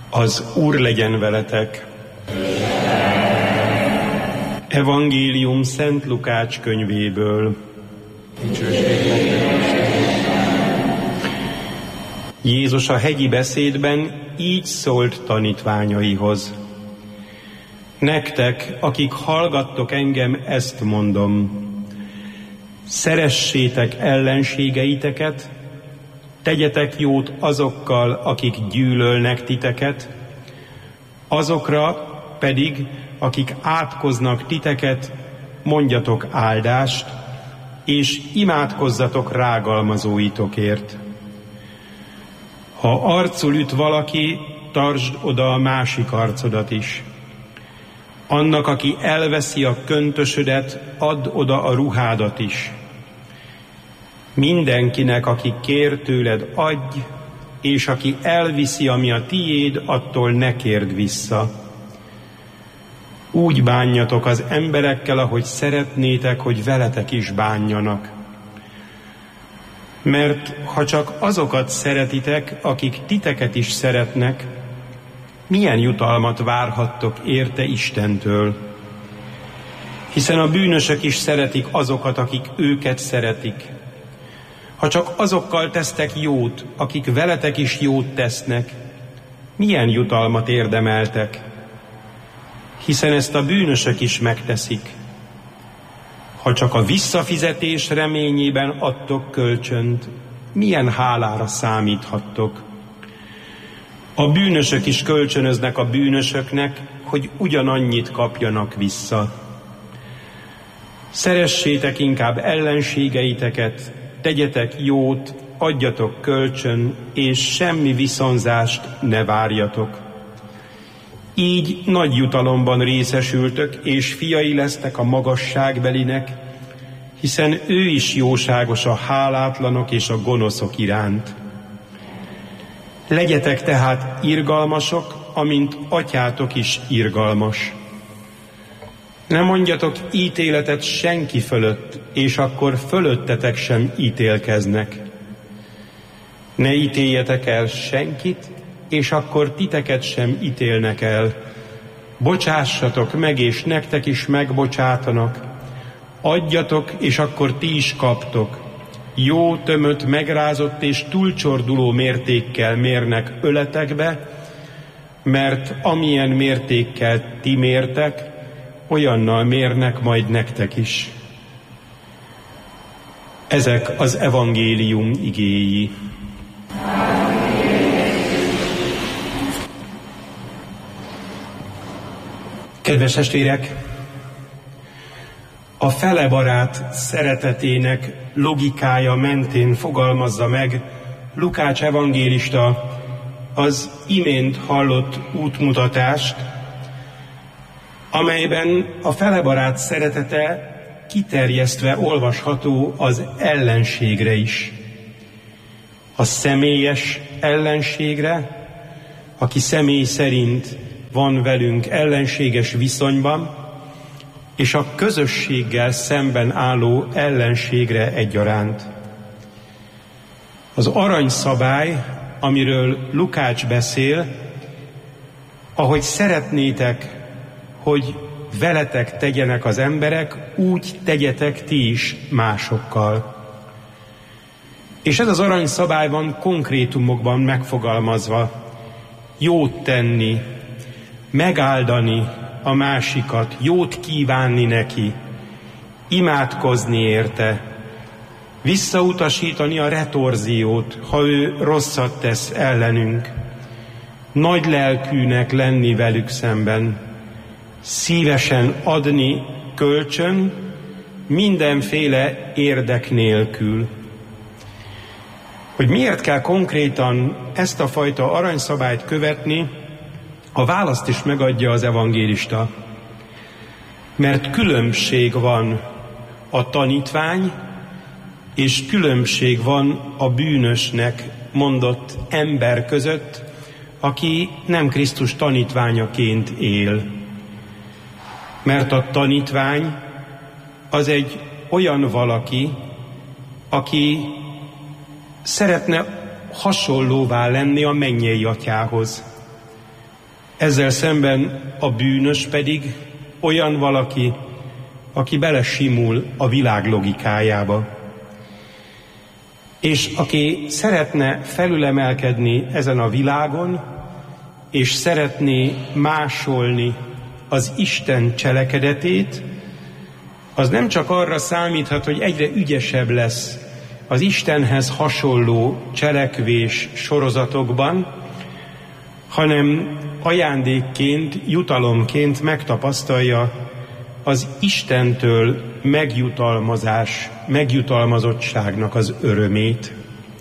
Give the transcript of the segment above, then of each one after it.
Az Úr legyen veletek! Evangélium Szent Lukács könyvéből. Jézus a hegyi beszédben így szólt tanítványaihoz. Nektek, akik hallgattok engem, ezt mondom. Szeressétek ellenségeiteket, tegyetek jót azokkal, akik gyűlölnek titeket, azokra pedig, akik átkoznak titeket, mondjatok áldást, és imádkozzatok rágalmazóitokért. Ha arcul üt valaki, tartsd oda a másik arcodat is. Annak, aki elveszi a köntösödet, add oda a ruhádat is. Mindenkinek, aki kér tőled, adj, és aki elviszi, ami a tiéd, attól ne kérd vissza. Úgy bánjatok az emberekkel, ahogy szeretnétek, hogy veletek is bánjanak. Mert ha csak azokat szeretitek, akik titeket is szeretnek, milyen jutalmat várhattok érte Istentől? Hiszen a bűnösök is szeretik azokat, akik őket szeretik. Ha csak azokkal tesztek jót, akik veletek is jót tesznek, milyen jutalmat érdemeltek? Hiszen ezt a bűnösök is megteszik. Ha csak a visszafizetés reményében adtok kölcsönt, milyen hálára számíthattok? A bűnösök is kölcsönöznek a bűnösöknek, hogy ugyanannyit kapjanak vissza. Szeressétek inkább ellenségeiteket, tegyetek jót, adjatok kölcsön, és semmi viszonzást ne várjatok. Így nagy jutalomban részesültök, és fiai lesztek a magasságbelinek, hiszen ő is jóságos a hálátlanok és a gonoszok iránt. Legyetek tehát irgalmasok, amint atyátok is irgalmas. Ne mondjatok ítéletet senki fölött, és akkor fölöttetek sem ítélkeznek. Ne ítéljetek el senkit, és akkor titeket sem ítélnek el. Bocsássatok meg, és nektek is megbocsátanak. Adjatok, és akkor ti is kaptok. Jó, tömött, megrázott és túlcsorduló mértékkel mérnek öletekbe, mert amilyen mértékkel ti mértek, olyannal mérnek majd nektek is. Ezek az evangélium igéi. Kedves testvérek, a felebarát szeretetének logikája mentén fogalmazza meg Lukács evangélista az imént hallott útmutatást, amelyben a felebarát szeretete kiterjesztve olvasható az ellenségre is. A személyes ellenségre, aki személy szerint van velünk ellenséges viszonyban, és a közösséggel szemben álló ellenségre egyaránt. Az aranyszabály, amiről Lukács beszél, ahogy szeretnétek, hogy veletek tegyenek az emberek, úgy tegyetek ti is másokkal. És ez az aranyszabály van konkrétumokban megfogalmazva. Jót tenni, megáldani a másikat, jót kívánni neki, imádkozni érte, visszautasítani a retorziót, ha ő rosszat tesz ellenünk, nagy lelkűnek lenni velük szemben, szívesen adni kölcsön, mindenféle érdek nélkül. Hogy miért kell konkrétan ezt a fajta aranyszabályt követni, a választ is megadja az evangélista. Mert különbség van a tanítvány, és különbség van a bűnösnek mondott ember között, aki nem Krisztus tanítványaként él. Mert a tanítvány az egy olyan valaki, aki szeretne hasonlóvá lenni a mennyei atyához. Ezzel szemben a bűnös pedig olyan valaki, aki belesimul a világ logikájába. És aki szeretne felülemelkedni ezen a világon, és szeretné másolni az Isten cselekedetét, az nem csak arra számíthat, hogy egyre ügyesebb lesz az Istenhez hasonló cselekvés sorozatokban, hanem ajándékként, jutalomként megtapasztalja az Istentől megjutalmazottságnak az örömét.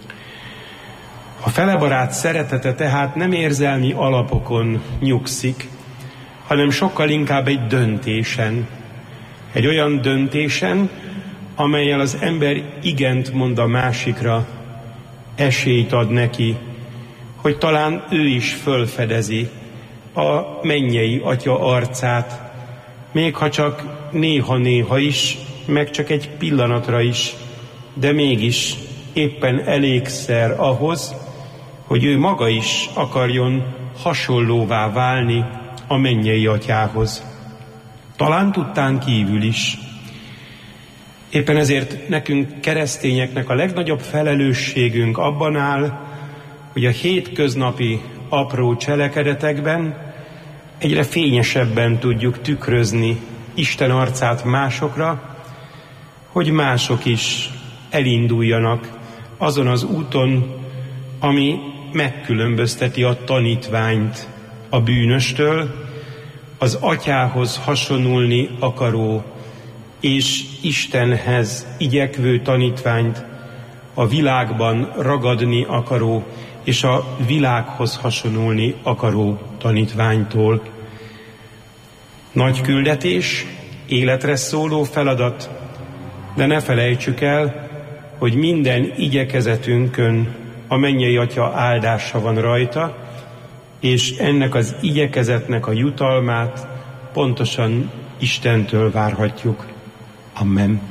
A felebarát szeretete tehát nem érzelmi alapokon nyugszik, hanem sokkal inkább egy döntésen. Egy olyan döntésen, amellyel az ember igent mond a másikra, esélyt ad neki, hogy talán ő is fölfedezi a mennyei Atya arcát, még ha csak néha-néha is, meg csak egy pillanatra is, de mégis éppen elégszer ahhoz, hogy ő maga is akarjon hasonlóvá válni a mennyei Atyához. Talán tudtán kívül is. Éppen ezért nekünk keresztényeknek a legnagyobb felelősségünk abban áll, hogy a hétköznapi apró cselekedetekben egyre fényesebben tudjuk tükrözni Isten arcát másokra, hogy mások is elinduljanak azon az úton, ami megkülönbözteti a tanítványt a bűnöstől, az Atyához hasonulni akaró és Istenhez igyekvő tanítványt a világban ragadni akaró és a világhoz hasonulni akaró tanítványtól. Nagy küldetés, életre szóló feladat, de ne felejtsük el, hogy minden igyekezetünkön a mennyei Atya áldása van rajta, és ennek az igyekezetnek a jutalmát pontosan Istentől várhatjuk. Amen.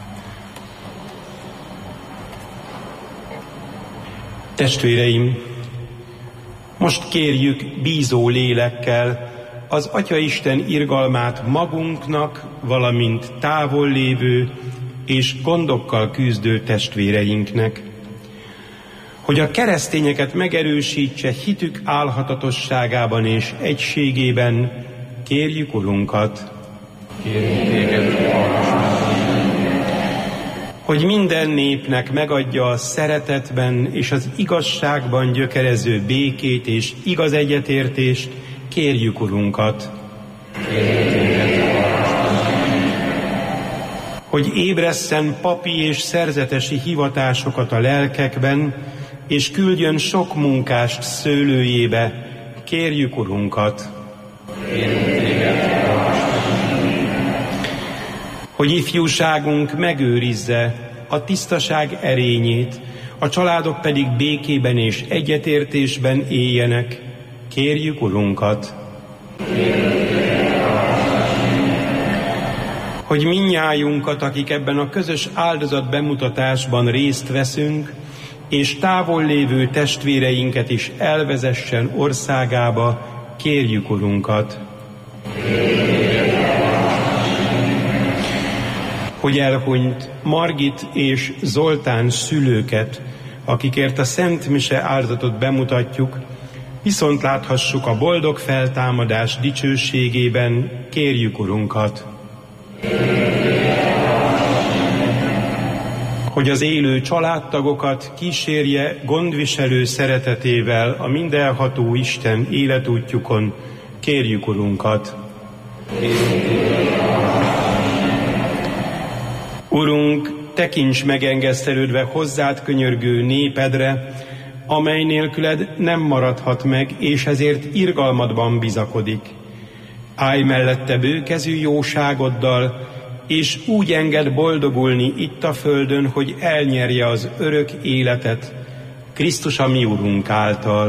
Testvéreim, most kérjük bízó lélekkel az Atyaisten irgalmát magunknak, valamint távol lévő és gondokkal küzdő testvéreinknek, hogy a keresztényeket megerősítse hitük álhatatosságában és egységében, kérjük Urunkat. Kérjük téged, hogy minden népnek megadja a szeretetben és az igazságban gyökerező békét és igaz egyetértést, kérjük Urunkat. Kérjük téged, hogy ébresszen papi és szerzetesi hivatásokat a lelkekben, és küldjön sok munkást szőlőjébe, kérjük Urunkat. Kérjük téged, hogy ifjúságunk megőrizze a tisztaság erényét, a családok pedig békében és egyetértésben éljenek, kérjük Urunkat. Hogy mindnyájunkat, akik ebben a közös áldozat bemutatásban részt veszünk, és távol lévő testvéreinket is elvezessen országába, kérjük Urunkat. Hogy elhunyt Margit és Zoltán szülőket, akikért a Szent Mise áldozatot bemutatjuk, viszont láthassuk a boldog feltámadás dicsőségében, kérjük Urunkat. Hogy az élő családtagokat kísérje gondviselő szeretetével a mindenható Isten életútjukon, kérjük Urunkat. Urunk, tekints megengesztelődve hozzád könyörgő népedre, amely nélküled nem maradhat meg, és ezért irgalmadban bizakodik. Állj mellette bőkezű jóságoddal, és úgy engedd boldogulni itt a földön, hogy elnyerje az örök életet, Krisztus a mi Urunk által.